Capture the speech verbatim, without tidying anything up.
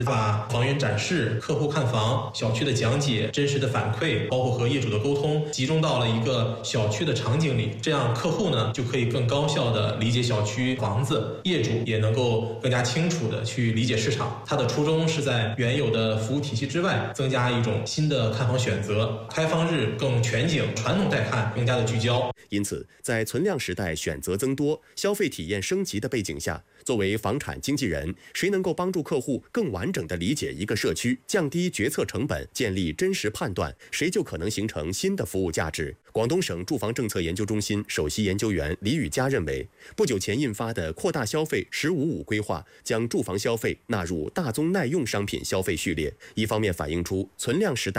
把房源展示、客户看房、小区的讲解、真实的反馈，包括和业主的沟通，集中到了一个小区的场景里，这样客户呢就可以更高效地理解小区房子，业主也能够更加清楚地去理解市场。它的初衷是在原有的服务体系之外，增加一种新的看房选择，开放日更全景，传统带看更加的聚焦。 因此，在存量时代选择增多、消费体验升级的背景下，作为房产经纪人，谁能够帮助客户更完整地理解一个社区，降低决策成本，建立真实判断，谁就可能形成新的服务价值。广东省住房政策研究中心首席研究员李宇佳认为，不久前印发的扩大消费“十五五”规划，将住房消费纳入大宗耐用商品消费序列，一方面反映出存量时代